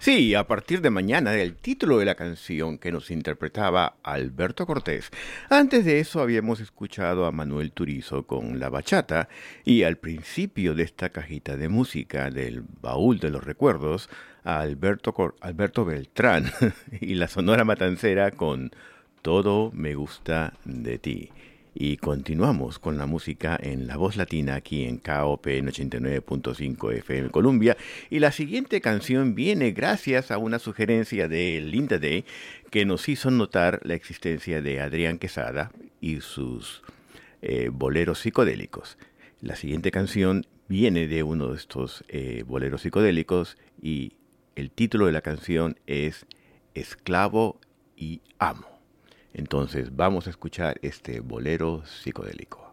Sí, a partir de mañana, el título de la canción que nos interpretaba Alberto Cortés. Antes de eso habíamos escuchado a Manuel Turizo con La Bachata y al principio de esta cajita de música del baúl de los recuerdos a Alberto Beltrán y la Sonora Matancera con Todo me gusta de ti. Y continuamos con la música en La Voz Latina aquí en KOP en 89.5 FM Colombia. Y la siguiente canción viene gracias a una sugerencia de Linda Day que nos hizo notar la existencia de Adrián Quesada y sus boleros psicodélicos. La siguiente canción viene de uno de estos boleros psicodélicos y el título de la canción es Esclavo y Amo. Entonces vamos a escuchar este bolero psicodélico.